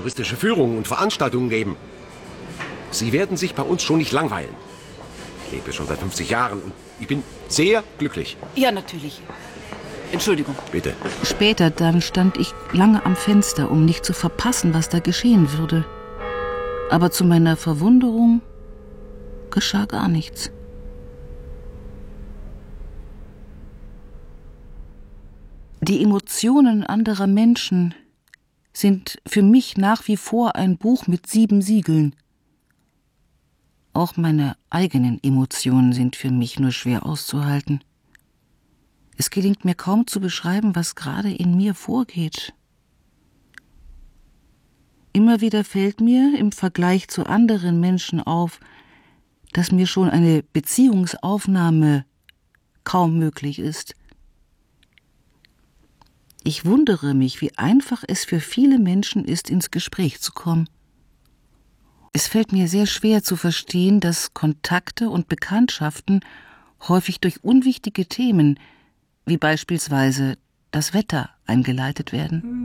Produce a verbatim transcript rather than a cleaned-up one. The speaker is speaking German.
touristische Führungen und Veranstaltungen geben. Sie werden sich bei uns schon nicht langweilen. Ich lebe schon seit fünfzig Jahren und ich bin sehr glücklich. Ja, natürlich. Entschuldigung. Bitte. Später dann stand ich lange am Fenster, um nicht zu verpassen, was da geschehen würde. Aber zu meiner Verwunderung geschah gar nichts. Die Emotionen anderer Menschen sind für mich nach wie vor ein Buch mit sieben Siegeln. Auch meine eigenen Emotionen sind für mich nur schwer auszuhalten. Es gelingt mir kaum zu beschreiben, was gerade in mir vorgeht. Immer wieder fällt mir im Vergleich zu anderen Menschen auf, dass mir schon eine Beziehungsaufnahme kaum möglich ist. Ich wundere mich, wie einfach es für viele Menschen ist, ins Gespräch zu kommen. Es fällt mir sehr schwer zu verstehen, dass Kontakte und Bekanntschaften häufig durch unwichtige Themen, wie beispielsweise das Wetter, eingeleitet werden.